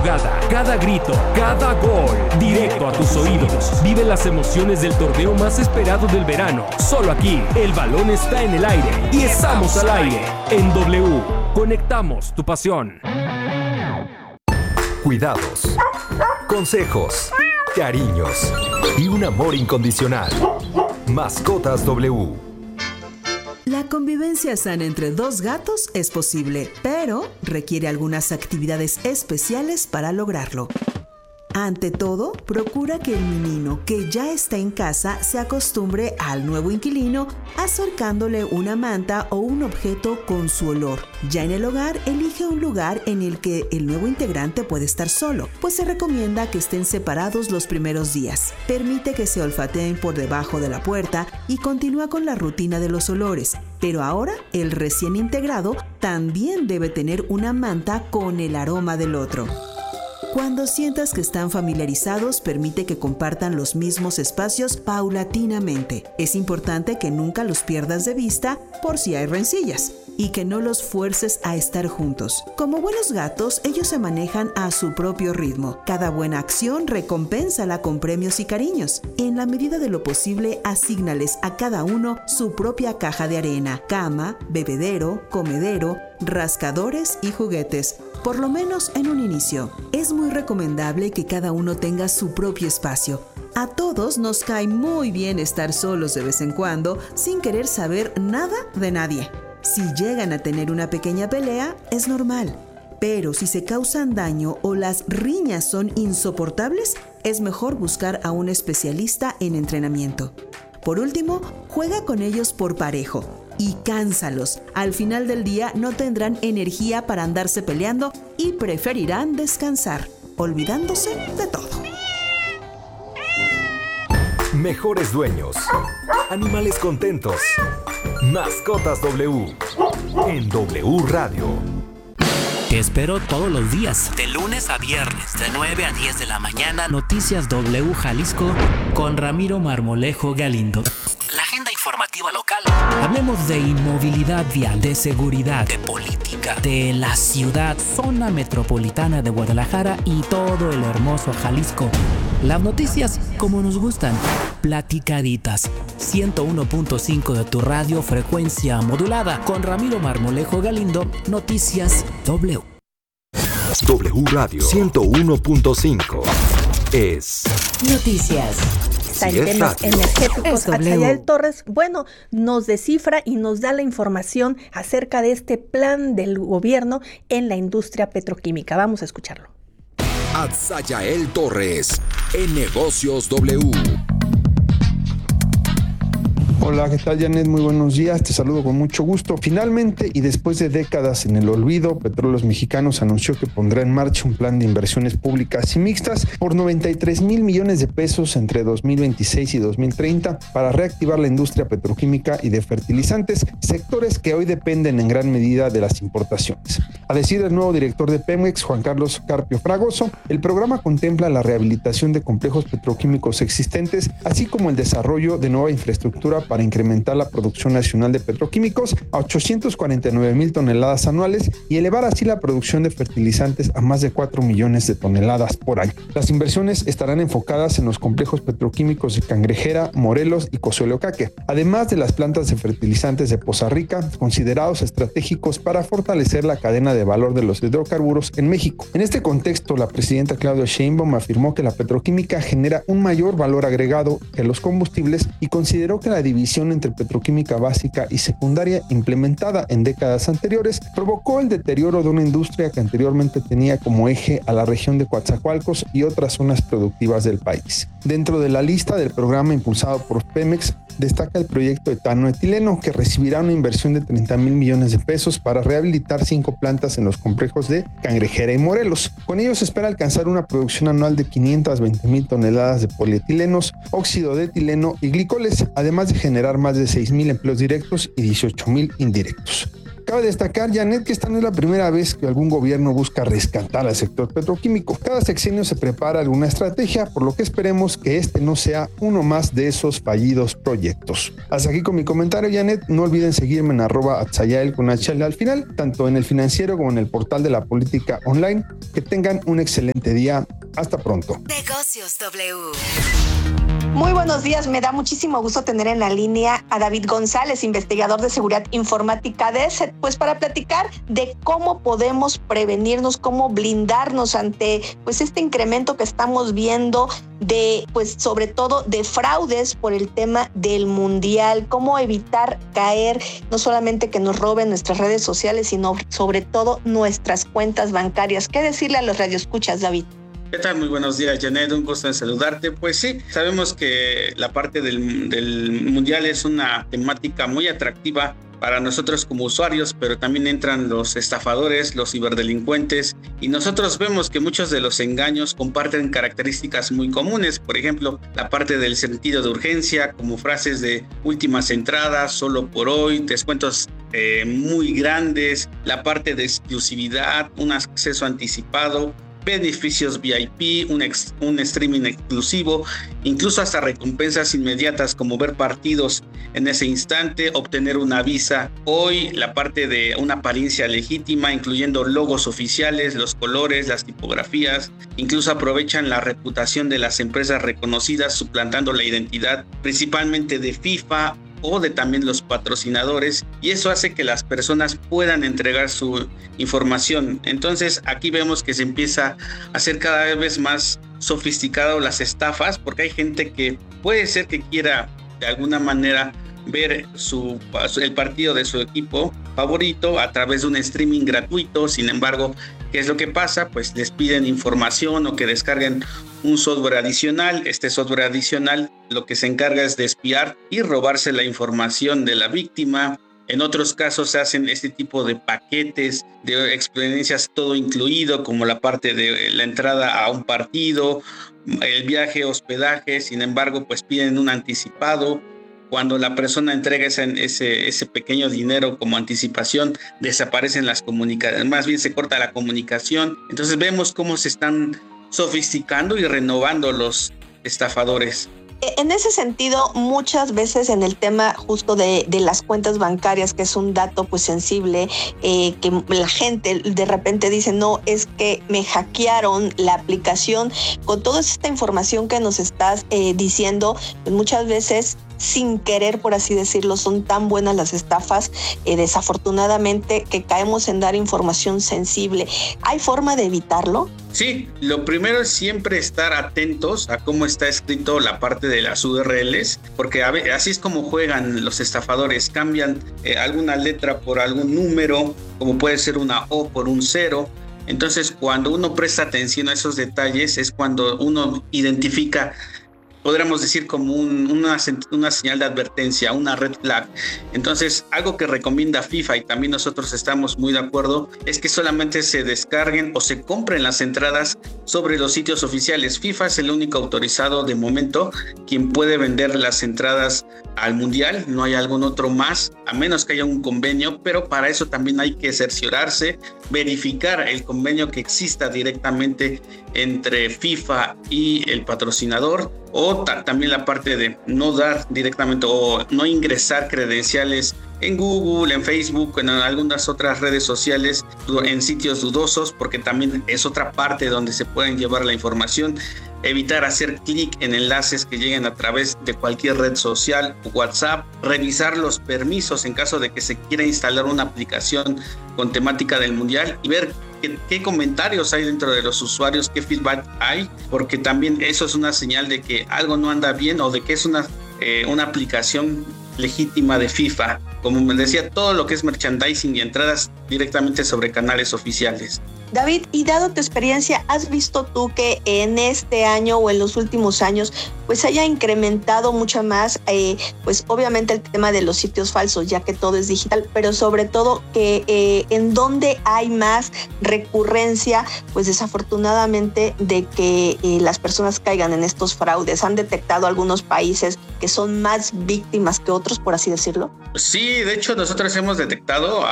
jugada, cada grito, cada gol, directo a tus oídos. Vive las emociones del torneo más esperado del verano. Solo aquí, el balón está en el aire y estamos al aire. En W, conectamos tu pasión. Cuidados, consejos, cariños y un amor incondicional. Mascotas W. La convivencia sana entre dos gatos es posible, pero requiere algunas actividades especiales para lograrlo. Ante todo, procura que el menino que ya está en casa se acostumbre al nuevo inquilino acercándole una manta o un objeto con su olor. Ya en el hogar, elige un lugar en el que el nuevo integrante puede estar solo, pues se recomienda que estén separados los primeros días. Permite que se olfateen por debajo de la puerta y continúa con la rutina de los olores. Pero ahora, el recién integrado también debe tener una manta con el aroma del otro. Cuando sientas que están familiarizados, permite que compartan los mismos espacios paulatinamente. Es importante que nunca los pierdas de vista por si hay rencillas y que no los fuerces a estar juntos. Como buenos gatos, ellos se manejan a su propio ritmo. Cada buena acción recompénsala con premios y cariños. En la medida de lo posible, asígnales a cada uno su propia caja de arena, cama, bebedero, comedero, rascadores y juguetes, por lo menos en un inicio. Es muy recomendable que cada uno tenga su propio espacio. A todos nos cae muy bien estar solos de vez en cuando sin querer saber nada de nadie. Si llegan a tener una pequeña pelea, es normal. Pero si se causan daño o las riñas son insoportables, es mejor buscar a un especialista en entrenamiento. Por último, juega con ellos por parejo y cánsalos. Al final del día no tendrán energía para andarse peleando y preferirán descansar, olvidándose de todo. Mejores dueños. Animales contentos. Mascotas W. En W Radio. Te espero todos los días, de lunes a viernes, de 9 a 10 de la mañana. Noticias W Jalisco con Ramiro Marmolejo Galindo. La agenda informativa local. Hablemos de inmovilidad vial, de seguridad, de política, de la ciudad, zona metropolitana de Guadalajara y todo el hermoso Jalisco. Las noticias como nos gustan, platicaditas. 101.5 de tu radio, frecuencia modulada. Con Ramiro Marmolejo Galindo, Noticias W. W Radio 101.5 es Noticias. Sí, En temas energéticos, Atzayael Torres, nos descifra y nos da la información acerca de este plan del gobierno en la industria petroquímica. Vamos a escucharlo. Atzayael Torres, en Negocios W. Hola, ¿qué tal, Janet? Muy buenos días, te saludo con mucho gusto. Finalmente, y después de décadas en el olvido, Petróleos Mexicanos anunció que pondrá en marcha un plan de inversiones públicas y mixtas por 93,000 millones de pesos entre 2026 y 2030 para reactivar la industria petroquímica y de fertilizantes, sectores que hoy dependen en gran medida de las importaciones. A decir del nuevo director de Pemex, Juan Carlos Carpio Fragoso, el programa contempla la rehabilitación de complejos petroquímicos existentes, así como el desarrollo de nueva infraestructura para incrementar la producción nacional de petroquímicos a 849,000 toneladas anuales y elevar así la producción de fertilizantes a más de 4 millones de toneladas por año. Las inversiones estarán enfocadas en los complejos petroquímicos de Cangrejera, Morelos y Cozoleocaque, además de las plantas de fertilizantes de Poza Rica, considerados estratégicos para fortalecer la cadena de valor de los hidrocarburos en México. En este contexto, la presidenta Claudia Sheinbaum afirmó que la petroquímica genera un mayor valor agregado que los combustibles y consideró que la división entre petroquímica básica y secundaria implementada en décadas anteriores provocó el deterioro de una industria que anteriormente tenía como eje a la región de Coatzacoalcos y otras zonas productivas del país. Dentro de la lista del programa impulsado por Pemex destaca el proyecto etanoetileno, que recibirá una inversión de 30,000 millones de pesos para rehabilitar 5 plantas en los complejos de Cangrejera y Morelos. Con ello se espera alcanzar una producción anual de 520,000 toneladas de polietilenos, óxido de etileno y glicoles, además de generar más de 6,000 empleos directos y 18,000 indirectos. Cabe destacar, Janet, que esta no es la primera vez que algún gobierno busca rescatar al sector petroquímico. Cada sexenio se prepara alguna estrategia, por lo que esperemos que este no sea uno más de esos fallidos proyectos. Hasta aquí con mi comentario, Janet. No olviden seguirme en @atzayael con HL al final, tanto en El Financiero como en el portal de la política online. Que tengan un excelente día. Hasta pronto. Negocios W. Muy buenos días, me da muchísimo gusto tener en la línea a David González, investigador de seguridad informática de ESET, pues para platicar de cómo podemos prevenirnos, cómo blindarnos ante pues este incremento que estamos viendo de pues sobre todo de fraudes por el tema del mundial, cómo evitar caer, no solamente que nos roben nuestras redes sociales, sino sobre todo nuestras cuentas bancarias. ¿Qué decirle a los radioescuchas, David? ¿Qué tal? Muy buenos días, Janet. Un gusto en saludarte. Pues sí, sabemos que la parte del mundial es una temática muy atractiva para nosotros como usuarios, pero también entran los estafadores, los ciberdelincuentes, y nosotros vemos que muchos de los engaños comparten características muy comunes. Por ejemplo, la parte del sentido de urgencia, como frases de últimas entradas, solo por hoy, descuentos muy grandes, la parte de exclusividad, un acceso anticipado, beneficios VIP, un streaming exclusivo, incluso hasta recompensas inmediatas como ver partidos en ese instante, obtener una visa hoy, la parte de una apariencia legítima, incluyendo logos oficiales, los colores, las tipografías, incluso aprovechan la reputación de las empresas reconocidas, suplantando la identidad principalmente de FIFA o de también los patrocinadores, y eso hace que las personas puedan entregar su información. Entonces aquí vemos que se empieza a hacer cada vez más sofisticado las estafas, porque hay gente que puede ser que quiera de alguna manera ver el partido de su equipo favorito a través de un streaming gratuito. Sin embargo, ¿qué es lo que pasa? Pues les piden información o que descarguen un software adicional. Este software adicional lo que se encarga es de espiar y robarse la información de la víctima. En otros casos se hacen este tipo de paquetes de experiencias todo incluido, como la parte de la entrada a un partido, el viaje, hospedaje. Sin embargo, pues piden un anticipado. Cuando la persona entrega ese pequeño dinero como anticipación, desaparecen las comunicaciones, más bien se corta la comunicación. Entonces vemos cómo se están sofisticando y renovando los estafadores. En ese sentido, muchas veces en el tema justo de las cuentas bancarias, que es un dato pues sensible, que la gente de repente dice, no, es que me hackearon la aplicación. Con toda esta información que nos estás diciendo, pues muchas veces sin querer, por así decirlo, son tan buenas las estafas, desafortunadamente, que caemos en dar información sensible. ¿Hay forma de evitarlo? Sí, lo primero es siempre estar atentos a cómo está escrito la parte de las URLs, porque así es como juegan los estafadores, cambian alguna letra por algún número, como puede ser una O por un 0. Entonces, cuando uno presta atención a esos detalles, es cuando uno identifica, podríamos decir, como una señal de advertencia, una red flag. Entonces, algo que recomienda FIFA, y también nosotros estamos muy de acuerdo, es que solamente se descarguen o se compren las entradas sobre los sitios oficiales. FIFA es el único autorizado de momento quien puede vender las entradas al mundial. No hay algún otro más, a menos que haya un convenio, pero para eso también hay que cerciorarse, verificar el convenio que exista directamente entre FIFA y el patrocinador, o también la parte de no dar directamente o no ingresar credenciales en Google, en Facebook, en algunas otras redes sociales, en sitios dudosos, porque también es otra parte donde se pueden llevar la información. Evitar hacer clic en enlaces que lleguen a través de cualquier red social o WhatsApp. Revisar los permisos en caso de que se quiera instalar una aplicación con temática del mundial y ver qué comentarios hay dentro de los usuarios, qué feedback hay, porque también eso es una señal de que algo no anda bien o de que es una aplicación legítima de FIFA. Como me decía, todo lo que es merchandising y entradas directamente sobre canales oficiales. David, y dado tu experiencia, ¿has visto tú que en este año o en los últimos años pues haya incrementado mucho más, pues obviamente el tema de los sitios falsos, ya que todo es digital, pero sobre todo que en donde hay más recurrencia, pues desafortunadamente de que las personas caigan en estos fraudes? ¿Han detectado algunos países que son más víctimas que otros, por así decirlo? Sí, de hecho nosotros hemos detectado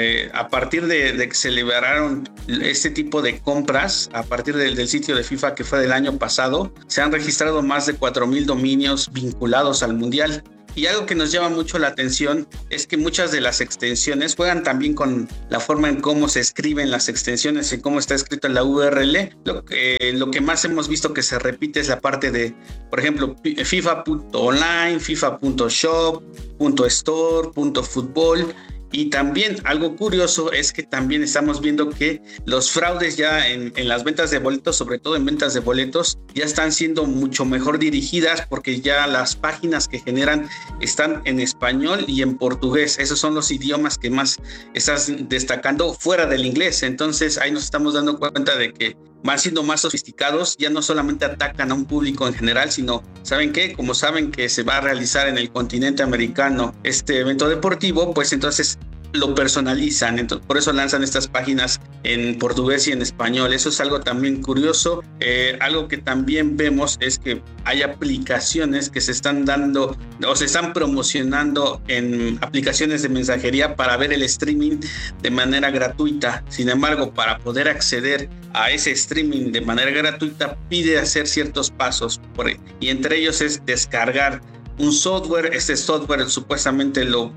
a partir de que se liberaron este tipo de compras, a partir del sitio de FIFA que fue del año pasado, se han registrado más de 4,000 dominios vinculados al Mundial. Y algo que nos llama mucho la atención es que muchas de las extensiones juegan también con la forma en cómo se escriben las extensiones y cómo está escrito en la URL. Lo que más hemos visto que se repite es la parte de, por ejemplo, FIFA.online, FIFA.shop, .store, .futbol. Y también algo curioso es que también estamos viendo que los fraudes ya en las ventas de boletos, sobre todo en ventas de boletos, ya están siendo mucho mejor dirigidas porque ya las páginas que generan están en español y en portugués. Esos son los idiomas que más están destacando fuera del inglés. Entonces ahí nos estamos dando cuenta de que van siendo más sofisticados, ya no solamente atacan a un público en general, sino, ¿saben qué? Como saben que se va a realizar en el continente americano este evento deportivo, pues entonces lo personalizan, entonces, por eso lanzan estas páginas en portugués y en español. Eso es algo también curioso. Algo que también vemos es que hay aplicaciones que se están dando o se están promocionando en aplicaciones de mensajería para ver el streaming de manera gratuita. Sin embargo, para poder acceder a ese streaming de manera gratuita pide hacer ciertos pasos y entre ellos es descargar un software. Este software supuestamente lo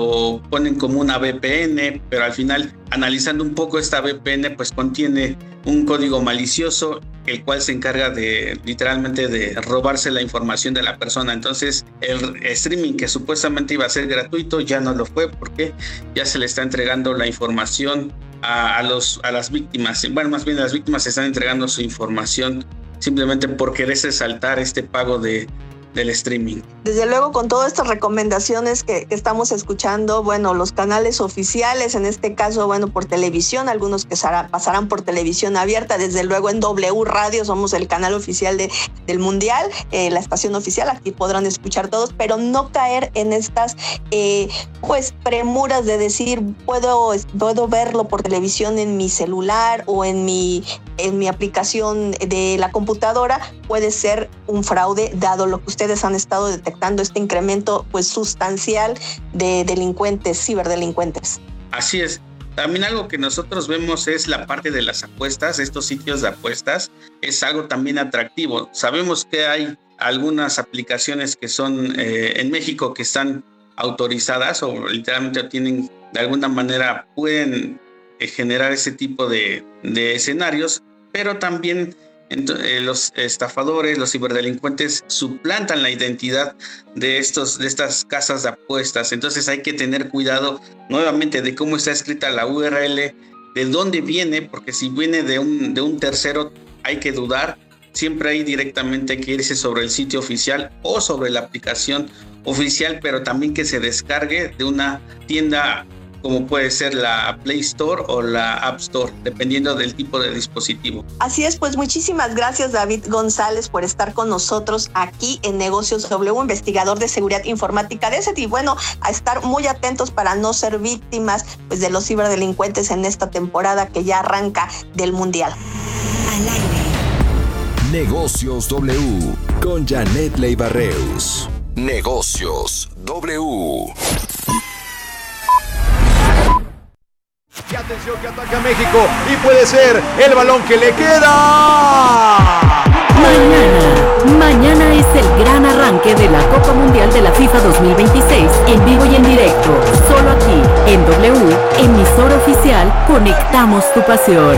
ponen como una VPN, pero al final, analizando un poco esta VPN, pues contiene un código malicioso, el cual se encarga literalmente de robarse la información de la persona. Entonces, el streaming que supuestamente iba a ser gratuito ya no lo fue porque ya se le está entregando la información a las víctimas. Bueno, más bien las víctimas están entregando su información simplemente por quererse saltar este pago del streaming. Desde luego, con todas estas recomendaciones que estamos escuchando, bueno, los canales oficiales, en este caso, bueno, por televisión, algunos que pasarán por televisión abierta, desde luego en W Radio, somos el canal oficial del Mundial, la estación oficial, aquí podrán escuchar todos, pero no caer en estas pues premuras de decir, puedo verlo por televisión en mi celular o en mi aplicación de la computadora. Puede ser un fraude, dado lo que ustedes han estado detectando, este incremento pues sustancial de delincuentes, ciberdelincuentes. Así es. También algo que nosotros vemos es la parte de las apuestas. Estos sitios de apuestas es algo también atractivo. Sabemos que hay algunas aplicaciones que son en México que están autorizadas o literalmente tienen, de alguna manera pueden generar ese tipo de escenarios, pero también los estafadores, los ciberdelincuentes suplantan la identidad de estas casas de apuestas. Entonces hay que tener cuidado nuevamente de cómo está escrita la URL, de dónde viene, porque si viene de un tercero hay que dudar. Siempre hay directamente que irse sobre el sitio oficial o sobre la aplicación oficial, pero también que se descargue de una tienda como puede ser la Play Store o la App Store, dependiendo del tipo de dispositivo. Así es, pues muchísimas gracias, David González, por estar con nosotros aquí en Negocios W, investigador de seguridad informática de DECET, y bueno, a estar muy atentos para no ser víctimas pues de los ciberdelincuentes en esta temporada que ya arranca del Mundial. Al aire. Negocios W con Janet Leibarreus. Negocios W. Y atención que ataca México y puede ser el balón que le queda. Mañana es el gran arranque de la Copa Mundial de la FIFA 2026 en vivo y en directo. Solo aquí en W, emisora oficial, conectamos tu pasión.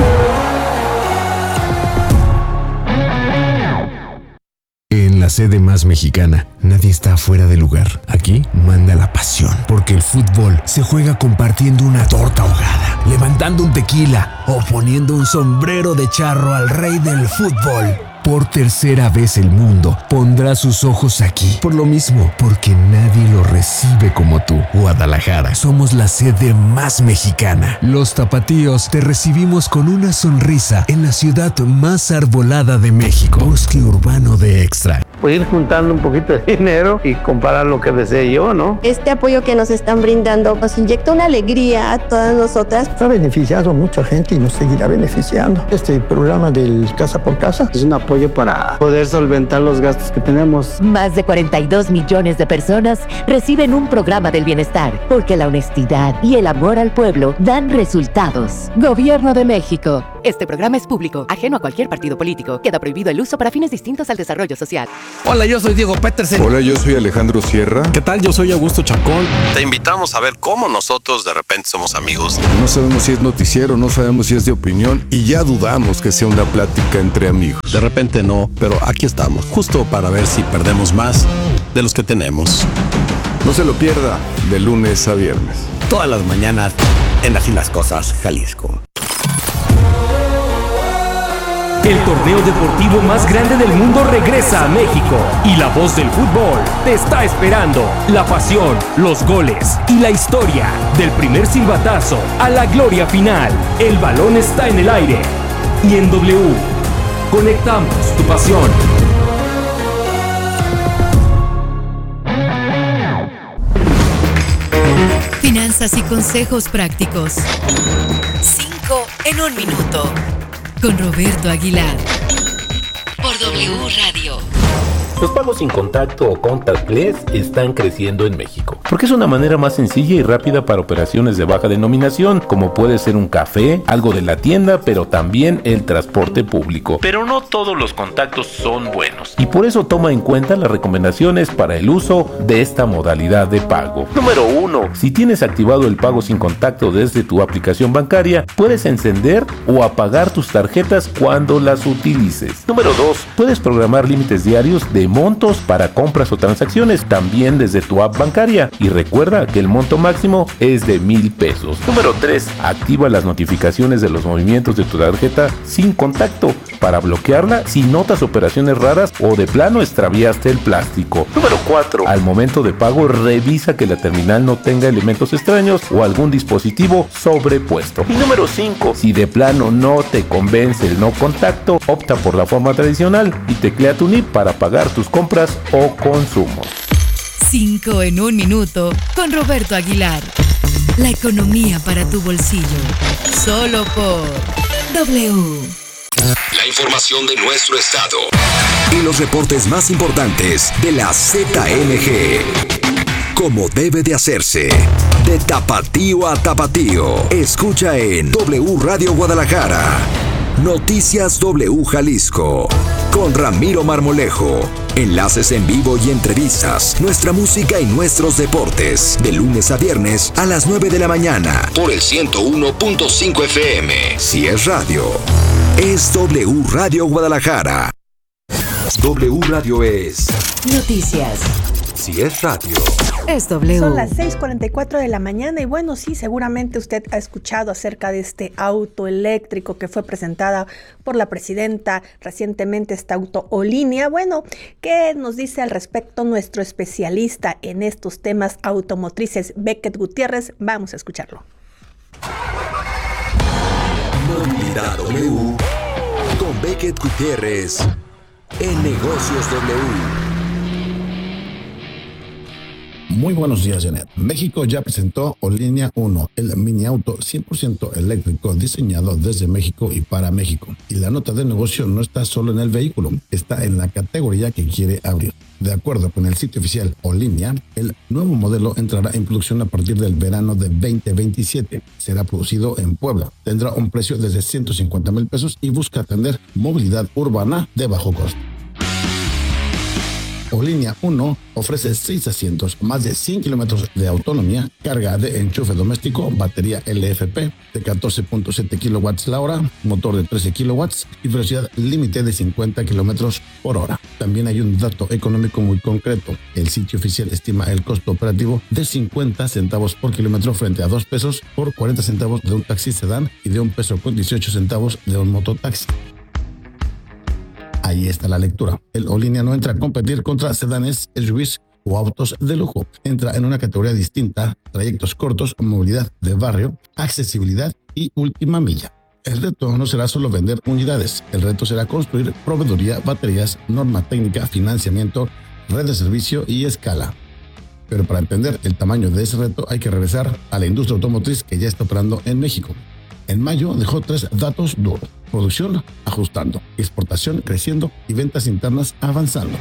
En la sede más mexicana, nadie está fuera de lugar. Aquí manda la pasión, porque el fútbol se juega compartiendo una torta ahogada, levantando un tequila o poniendo un sombrero de charro al rey del fútbol. Por tercera vez el mundo pondrá sus ojos aquí. Por lo mismo, porque nadie lo recibe como tú. Guadalajara, somos la sede más mexicana. Los tapatíos te recibimos con una sonrisa en la ciudad más arbolada de México. Bosque urbano de Extra. pues ir juntando un poquito de dinero y comprar lo que desee yo, ¿no? Este apoyo que nos están brindando nos inyecta una alegría a todas nosotras. Ha beneficiado a mucha gente y nos seguirá beneficiando. Este programa del Casa por Casa es un apoyo para poder solventar los gastos que tenemos. Más de 42 millones de personas reciben un programa del bienestar, porque la honestidad y el amor al pueblo dan resultados. Gobierno de México. Este programa es público, ajeno a cualquier partido político. Queda prohibido el uso para fines distintos al desarrollo social. Hola, yo soy Diego Petersen. Hola, yo soy Alejandro Sierra. ¿Qué tal? Yo soy Augusto Chacón. Te invitamos a ver cómo nosotros de repente somos amigos. No sabemos si es noticiero, no sabemos si es de opinión y ya dudamos que sea una plática entre amigos. De repente no, pero aquí estamos, justo para ver si perdemos más de los que tenemos. No se lo pierda, de lunes a viernes. Todas las mañanas en Así las Cosas, Jalisco. El torneo deportivo más grande del mundo regresa a México y la voz del fútbol te está esperando. La pasión, los goles y la historia del primer silbatazo a la gloria final. El balón está en el aire y en W conectamos tu pasión. Finanzas y consejos prácticos. 5 en 1 minuto. Con Roberto Aguilar. Por W Radio. Los pagos sin contacto o contactless están creciendo en México, porque es una manera más sencilla y rápida para operaciones de baja denominación, como puede ser un café, algo de la tienda, pero también el transporte público. Pero no todos los contactos son buenos, y por eso toma en cuenta las recomendaciones para el uso de esta modalidad de pago. Número 1. Si tienes activado el pago sin contacto desde tu aplicación bancaria, puedes encender o apagar tus tarjetas cuando las utilices. Número 2. Puedes programar límites diarios de montos para compras o transacciones también desde tu app bancaria, y recuerda que el monto máximo es de 1,000 pesos. Número 3. Activa las notificaciones de los movimientos de tu tarjeta sin contacto para bloquearla si notas operaciones raras o de plano extraviaste el plástico. Número 4. Al momento de pago, revisa que la terminal no tenga elementos extraños o algún dispositivo sobrepuesto. Y número 5. Si de plano no te convence el no contacto, opta por la forma tradicional y teclea tu NIP para pagar tus compras o consumos. 5 en 1 minuto con Roberto Aguilar. La economía para tu bolsillo. Solo por W. La información de nuestro estado y los reportes más importantes de la ZMG. Como debe de hacerse. De tapatío a tapatío. Escucha en W Radio Guadalajara. Noticias W Jalisco. Con Ramiro Marmolejo. Enlaces en vivo y entrevistas. Nuestra música y nuestros deportes. De lunes a viernes a las 9 de la mañana. Por el 101.5 FM. Si es radio, es W Radio Guadalajara. W Radio es Noticias. Si es radio, es W. Son las 6:44 de la mañana y bueno, sí, seguramente usted ha escuchado acerca de este auto eléctrico que fue presentada por la presidenta recientemente, este auto Olinnia. Bueno, ¿qué nos dice al respecto nuestro especialista en estos temas automotrices, Beckett Gutiérrez? Vamos a escucharlo. Movilidad W con Beckett Gutiérrez en Negocios W. Muy buenos días, Janet. México ya presentó Olinnia 1, el mini auto 100% eléctrico diseñado desde México y para México. Y la nota de negocio no está solo en el vehículo, está en la categoría que quiere abrir. De acuerdo con el sitio oficial Olinnia, el nuevo modelo entrará en producción a partir del verano de 2027. Será producido en Puebla. Tendrá un precio desde 150,000 pesos y busca atender movilidad urbana de bajo costo. Olinnia 1 ofrece 6 asientos, más de 100 kilómetros de autonomía, carga de enchufe doméstico, batería LFP de 14.7 kilowatts la hora, motor de 13 kilowatts y velocidad límite de 50 kilómetros por hora. También hay un dato económico muy concreto. El sitio oficial estima el costo operativo de 50 centavos por kilómetro frente a 2 pesos por 40 centavos de un taxi sedán y de 1 peso con 18 centavos de un mototaxi. Ahí está la lectura. El Olinnia no entra a competir contra sedanes, SUVs o autos de lujo. Entra en una categoría distinta: trayectos cortos, movilidad de barrio, accesibilidad y última milla. El reto no será solo vender unidades, el reto será construir proveeduría, baterías, norma técnica, financiamiento, red de servicio y escala. Pero para entender el tamaño de ese reto hay que regresar a la industria automotriz que ya está operando en México. En mayo dejó 3 datos duros: producción ajustando, exportación creciendo y ventas internas avanzando.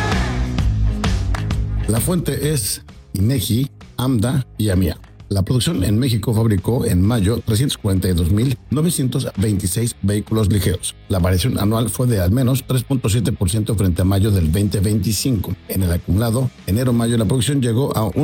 La fuente es INEGI, AMDA y AMIA. La producción en México fabricó en mayo 342.926 vehículos ligeros. La variación anual fue de al menos 3.7% frente a mayo del 2025. En el acumulado, enero-mayo la producción llegó a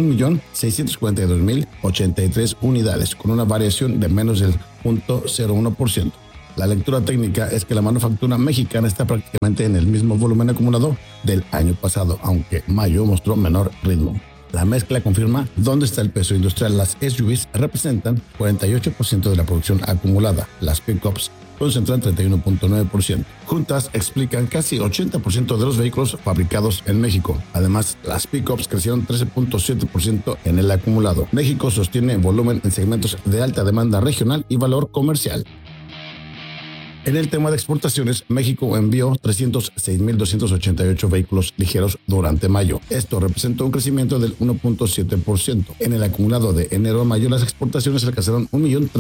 1.642.083 unidades, con una variación de menos del 0.01%. La lectura técnica es que la manufactura mexicana está prácticamente en el mismo volumen acumulado del año pasado, aunque mayo mostró menor ritmo. La mezcla confirma dónde está el peso industrial. Las SUVs representan 48% de la producción acumulada. Las pickups concentran 31.9%. Juntas explican casi 80% de los vehículos fabricados en México. Además, las pickups crecieron 13.7% en el acumulado. México sostiene volumen en segmentos de alta demanda regional y valor comercial. En el tema de exportaciones, México envió 306.288 vehículos ligeros durante mayo. Esto representó un crecimiento del 1.7%. En el acumulado de enero a mayo, las exportaciones alcanzaron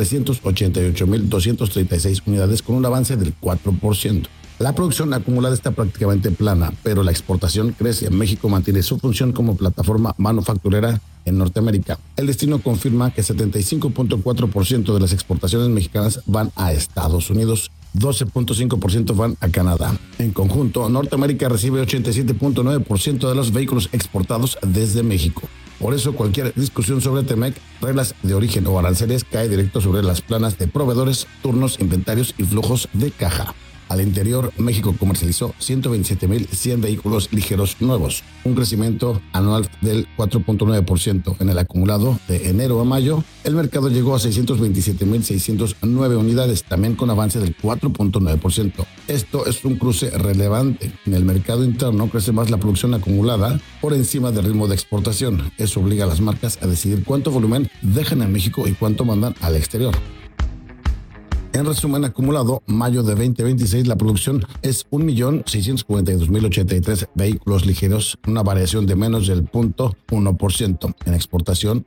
1.388.236 unidades con un avance del 4%. La producción acumulada está prácticamente plana, pero la exportación crece. México mantiene su función como plataforma manufacturera en Norteamérica. El destino confirma que 75.4% de las exportaciones mexicanas van a Estados Unidos, 12.5% van a Canadá. En conjunto, Norteamérica recibe 87.9% de los vehículos exportados desde México. Por eso, cualquier discusión sobre TEMEC, reglas de origen o aranceles cae directo sobre las planas de proveedores, turnos, inventarios y flujos de caja. Al interior, México comercializó 127.100 vehículos ligeros nuevos, un crecimiento anual del 4.9%. En el acumulado de enero a mayo, el mercado llegó a 627.609 unidades, también con avance del 4.9%. Esto es un cruce relevante. En el mercado interno crece más la producción acumulada por encima del ritmo de exportación. Eso obliga a las marcas a decidir cuánto volumen dejan en México y cuánto mandan al exterior. En resumen acumulado, mayo de 2026, la producción es 1.642.083 vehículos ligeros, una variación de menos del 0.1%. En exportación,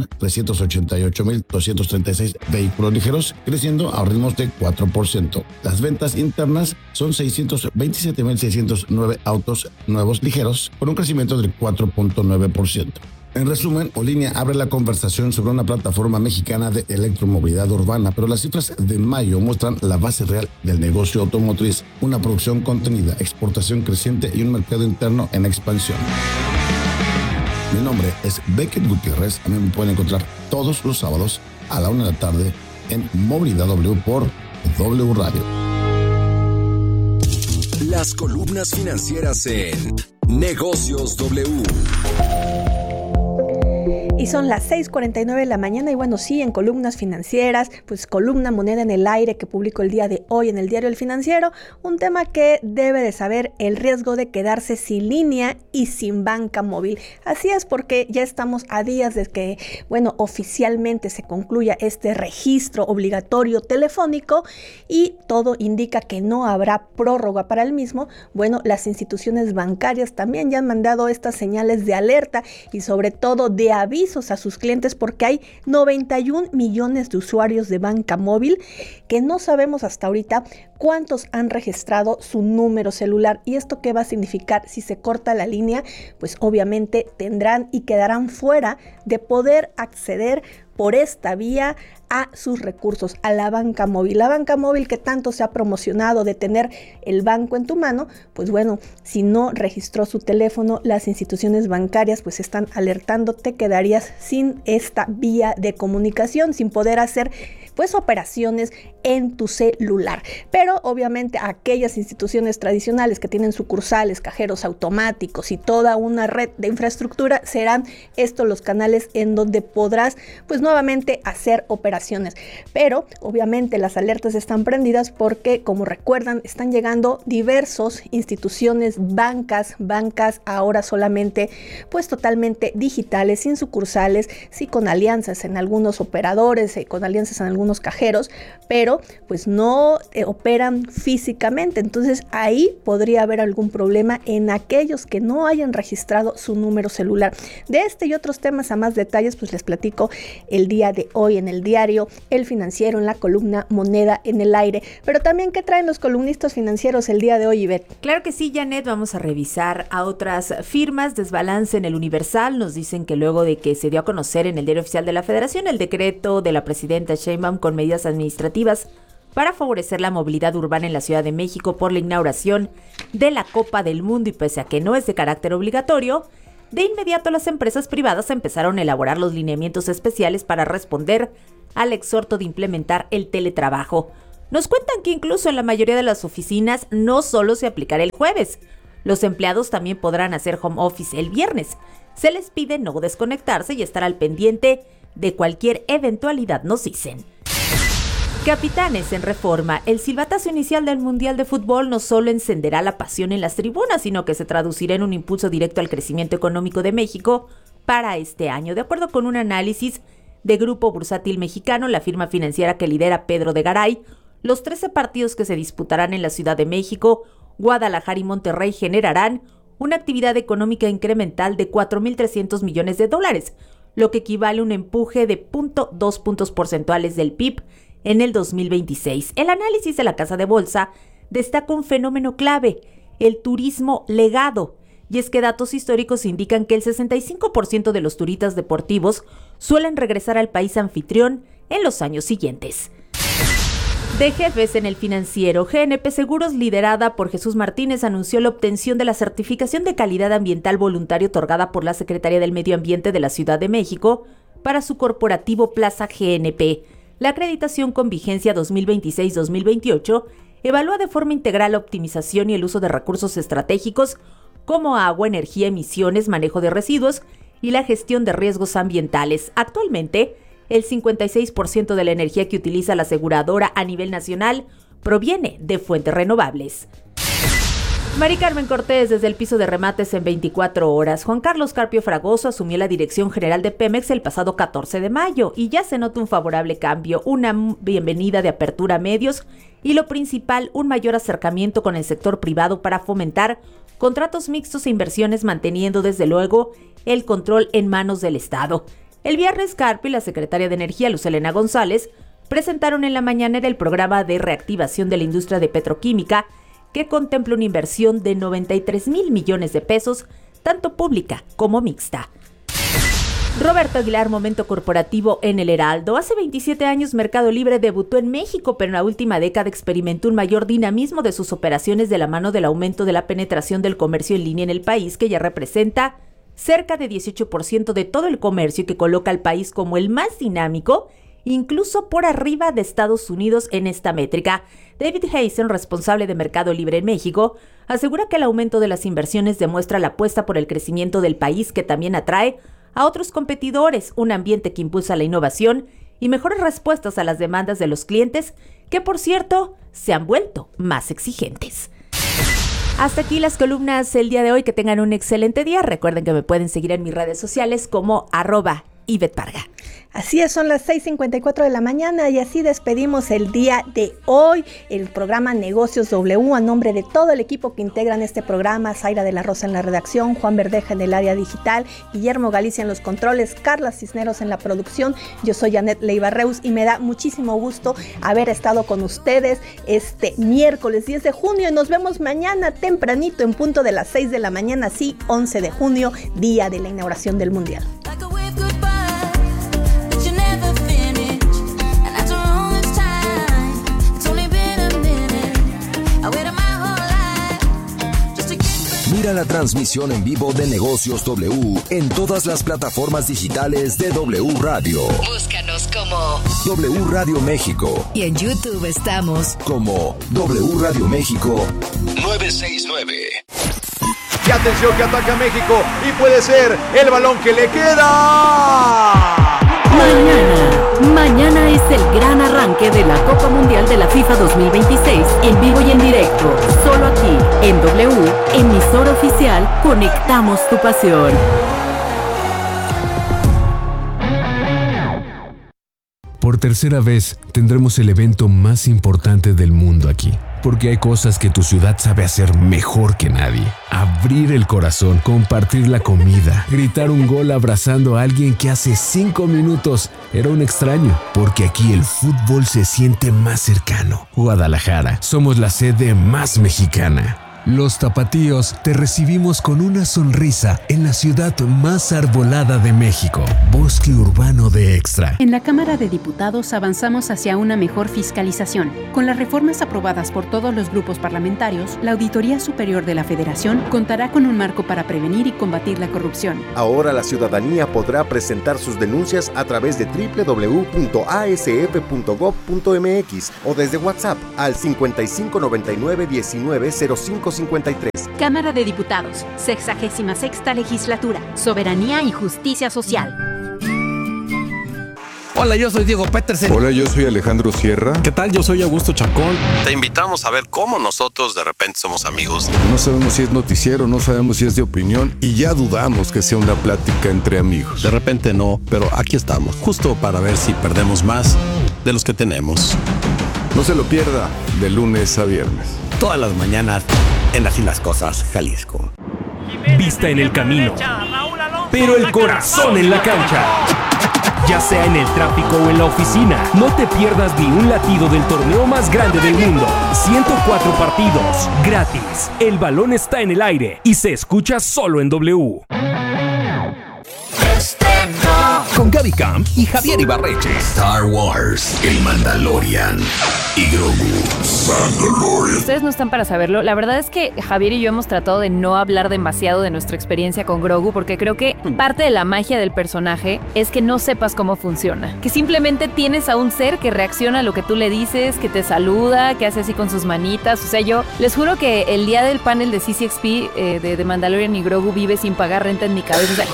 1.388.236 vehículos ligeros, creciendo a ritmos de 4%. Las ventas internas son 627.609 autos nuevos ligeros, con un crecimiento del 4.9%. En resumen, Olinia abre la conversación sobre una plataforma mexicana de electromovilidad urbana, pero las cifras de mayo muestran la base real del negocio automotriz: una producción contenida, exportación creciente y un mercado interno en expansión. Mi nombre es Beckett Gutiérrez. A mí me pueden encontrar todos los sábados a la 1 de la tarde en Movilidad W por W Radio. Las columnas financieras en Negocios W. Y son las 6:49 de la mañana y bueno, sí, en columnas financieras, pues columna Moneda en el Aire que publicó el día de hoy en el diario El Financiero, un tema que debe de saber: el riesgo de quedarse sin línea y sin banca móvil. Así es, porque ya estamos a días de que, bueno, oficialmente se concluya este registro obligatorio telefónico y todo indica que no habrá prórroga para el mismo. Bueno, las instituciones bancarias también ya han mandado estas señales de alerta y sobre todo de aviso a sus clientes, porque hay 91 millones de usuarios de banca móvil que no sabemos hasta ahorita cuántos han registrado su número celular. ¿Y esto qué va a significar? Si se corta la línea, pues obviamente tendrán y quedarán fuera de poder acceder por esta vía a sus recursos, a la banca móvil. La banca móvil que tanto se ha promocionado de tener el banco en tu mano, pues bueno, si no registró su teléfono, las instituciones bancarias pues están alertando, te quedarías sin esta vía de comunicación, sin poder hacer pues operaciones en tu celular. Pero obviamente aquellas instituciones tradicionales que tienen sucursales, cajeros automáticos y toda una red de infraestructura, serán estos los canales en donde podrás pues nuevamente hacer operaciones preocupaciones. Pero obviamente las alertas están prendidas porque, como recuerdan, están llegando diversas instituciones, bancas ahora solamente pues totalmente digitales, sin sucursales, sí con alianzas en algunos operadores, con alianzas en algunos cajeros, pero pues no operan físicamente. Entonces ahí podría haber algún problema en aquellos que no hayan registrado su número celular. De este y otros temas a más detalles pues les platico el día de hoy en el diario El Financiero, en la columna Moneda en el Aire. Pero también, ¿qué traen los columnistas financieros el día de hoy, Ivette? Claro que sí, Janet, vamos a revisar a otras firmas. Desbalance en el Universal. Nos dicen que luego de que se dio a conocer en el Diario Oficial de la Federación el decreto de la presidenta Sheinbaum con medidas administrativas para favorecer la movilidad urbana en la Ciudad de México por la inauguración de la Copa del Mundo, y pese a que no es de carácter obligatorio, de inmediato las empresas privadas empezaron a elaborar los lineamientos especiales para responder al exhorto de implementar el teletrabajo. Nos cuentan que incluso en la mayoría de las oficinas no solo se aplicará el jueves, los empleados también podrán hacer home office el viernes. Se les pide no desconectarse y estar al pendiente de cualquier eventualidad, nos dicen. Capitanes en Reforma. El silbatazo inicial del Mundial de Fútbol no solo encenderá la pasión en las tribunas, sino que se traducirá en un impulso directo al crecimiento económico de México para este año. De acuerdo con un análisis de Grupo Bursátil Mexicano, la firma financiera que lidera Pedro de Garay, los 13 partidos que se disputarán en la Ciudad de México, Guadalajara y Monterrey generarán una actividad económica incremental de 4.300 millones de dólares, lo que equivale a un empuje de 0.2 puntos porcentuales del PIB en el 2026. El análisis de la Casa de Bolsa destaca un fenómeno clave, el turismo legado, y es que datos históricos indican que el 65% de los turistas deportivos suelen regresar al país anfitrión en los años siguientes. De jefes en El Financiero, GNP Seguros, liderada por Jesús Martínez, anunció la obtención de la certificación de calidad ambiental voluntaria otorgada por la Secretaría del Medio Ambiente de la Ciudad de México para su corporativo Plaza GNP. La acreditación con vigencia 2026-2028 evalúa de forma integral la optimización y el uso de recursos estratégicos como agua, energía, emisiones, manejo de residuos y la gestión de riesgos ambientales. Actualmente, el 56% de la energía que utiliza la aseguradora a nivel nacional proviene de fuentes renovables. Mari Carmen Cortés, desde el piso de remates en 24 horas. Juan Carlos Carpio Fragoso asumió la dirección general de Pemex el pasado 14 de mayo y ya se nota un favorable cambio, una bienvenida de apertura a medios y lo principal, un mayor acercamiento con el sector privado para fomentar contratos mixtos e inversiones, manteniendo desde luego el control en manos del Estado. El viernes, Carpio y la secretaria de Energía, Luz Helena González, presentaron en la mañanera el programa de reactivación de la industria de petroquímica, que contempla una inversión de 93,000 millones de pesos, tanto pública como mixta. Roberto Aguilar, momento corporativo en el Heraldo. Hace 27 años Mercado Libre debutó en México, pero en la última década experimentó un mayor dinamismo de sus operaciones de la mano del aumento de la penetración del comercio en línea en el país, que ya representa cerca de 18% de todo el comercio y que coloca al país como el más dinámico, incluso por arriba de Estados Unidos en esta métrica. David Hazen, responsable de Mercado Libre en México, asegura que el aumento de las inversiones demuestra la apuesta por el crecimiento del país, que también atrae a otros competidores, un ambiente que impulsa la innovación y mejores respuestas a las demandas de los clientes, que por cierto se han vuelto más exigentes. Hasta aquí las columnas el día de hoy. Que tengan un excelente día. Recuerden que me pueden seguir en mis redes sociales como @IvetteParga. Así es, son las 6:54 de la mañana y así despedimos el día de hoy el programa Negocios W. A nombre de todo el equipo que integran este programa, Zaira de la Rosa en la redacción, Juan Verdeja en el área digital, Guillermo Galicia en los controles, Carla Cisneros en la producción, yo soy Janet Leiva-Reus y me da muchísimo gusto haber estado con ustedes este miércoles 10 de junio y nos vemos mañana tempranito en punto de las 6 de la mañana, sí, 11 de junio, día de la inauguración del Mundial. Mira la transmisión en vivo de Negocios W en todas las plataformas digitales de W Radio. Búscanos como W Radio México. Y en YouTube estamos como W Radio México 969. Y atención que ataca México y puede ser el balón que le queda. mañana. Mañana es el gran arranque de la Copa Mundial de la FIFA 2026, en vivo y en directo, solo aquí, en W, emisora oficial, conectamos tu pasión. Por tercera vez tendremos el evento más importante del mundo aquí, porque hay cosas que tu ciudad sabe hacer mejor que nadie. Abrir el corazón, compartir la comida, gritar un gol abrazando a alguien que hace 5 minutos era un extraño, porque aquí el fútbol se siente más cercano. Guadalajara, somos la sede más mexicana. Los tapatíos te recibimos con una sonrisa en la ciudad más arbolada de México, Bosque Urbano de Extra. En la Cámara de Diputados avanzamos hacia una mejor fiscalización. Con las reformas aprobadas por todos los grupos parlamentarios, la Auditoría Superior de la Federación contará con un marco para prevenir y combatir la corrupción. Ahora la ciudadanía podrá presentar sus denuncias a través de www.asf.gov.mx o desde WhatsApp al 5599 19 05 53. Cámara de Diputados, 66ª Legislatura, Soberanía y Justicia Social. Hola, yo soy Diego Petersen. Hola, yo soy Alejandro Sierra. ¿Qué tal? Yo soy Augusto Chacón. Te invitamos a ver cómo nosotros de repente somos amigos. No sabemos si es noticiero, no sabemos si es de opinión y ya dudamos que sea una plática entre amigos. De repente no, pero aquí estamos, justo para ver si perdemos más de los que tenemos. No se lo pierda, de lunes a viernes. Todas las mañanas en Así las Cosas, Jalisco. Vista en el camino, pero el corazón en la cancha. Ya sea en el tráfico o en la oficina, no te pierdas ni un latido del torneo más grande del mundo. 104 partidos, gratis. El balón está en el aire y se escucha solo en W. Con Gaby Camp y Javier Ibarreche. Star Wars, el Mandalorian y Grogu. Mandalorian. Ustedes no están para saberlo. La verdad es que Javier y yo hemos tratado de no hablar demasiado de nuestra experiencia con Grogu, porque creo que parte de la magia del personaje es que no sepas cómo funciona. Que simplemente tienes a un ser que reacciona a lo que tú le dices, que te saluda, que hace así con sus manitas. O sea, yo les juro que el día del panel de CCXP de Mandalorian y Grogu vive sin pagar renta en mi cabeza. O sea,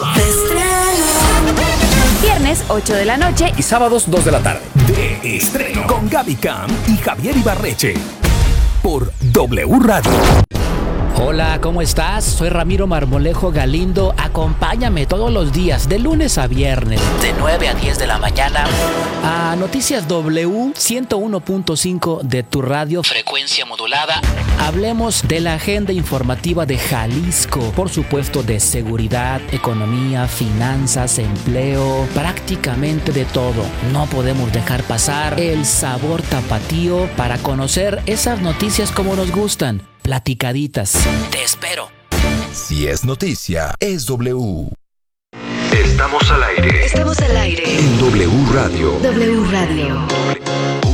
viernes 8 de la noche y sábados 2 de la tarde. De estreno con Gaby Camp y Javier Ibarreche por W Radio. Hola, ¿cómo estás? Soy Ramiro Marmolejo Galindo. Acompáñame todos los días, de lunes a viernes, de 9 a 10 de la mañana, a Noticias W 101.5 de tu radio, frecuencia modulada. Hablemos de la agenda informativa de Jalisco, por supuesto de seguridad, economía, finanzas, empleo, prácticamente de todo. No podemos dejar pasar el sabor tapatío para conocer esas noticias como nos gustan. Platicaditas. Te espero. Si es noticia, es W. Estamos al aire. Estamos al aire. En W Radio. W Radio.